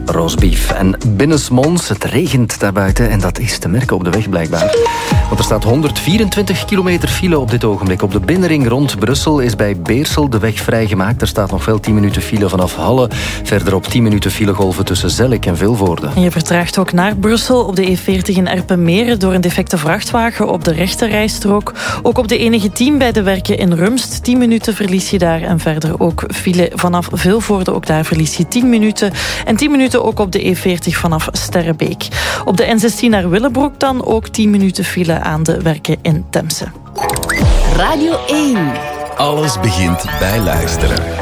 roastbeef. En binnensmonds, het regent daarbuiten en dat is te merken op de weg blijkbaar. Want er staat 124 kilometer file op dit ogenblik. Op de binnenring rond Brussel is bij Beersel de weg vrijgemaakt. Er staat nog wel 10 minuten file vanaf Halle. Verderop 10 minuten filegolven tussen Zellik en Vilvoorde. En je vertraagt ook naar Brussel op de E40 in Erpenmeren door een defecte vrachtwagen op de rechterrijstrook. Ook op de E19 bij de werken in Rumst. 10 minuten verlies je daar. En verder ook file vanaf Vilvoorde. Ook daar verlies je 10 minuten. En 10 minuten ook op de E40 vanaf Sterrebeek. Op de N16 naar Willebroek dan ook 10 minuten file aan de werken in Temse. Radio 1. Alles begint bij luisteren.